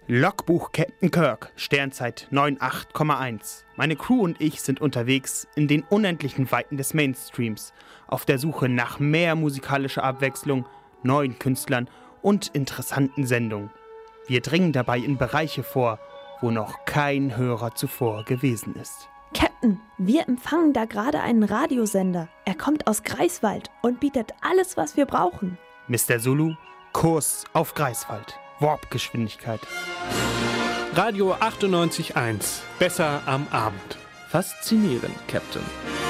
Logbuch Captain Kirk, Sternzeit 98,1. Meine Crew und ich sind unterwegs in den unendlichen Weiten des Mainstreams, auf der Suche nach mehr musikalischer Abwechslung, neuen Künstlern und interessanten Sendungen. Wir dringen dabei in Bereiche vor, wo noch kein Hörer zuvor gewesen ist. Captain, wir empfangen da gerade einen Radiosender. Er kommt aus Greifswald und bietet alles, was wir brauchen. Mr. Zulu, Kurs auf Greifswald. Warpgeschwindigkeit. Radio 98.1. Besser am Abend. Faszinierend, Captain.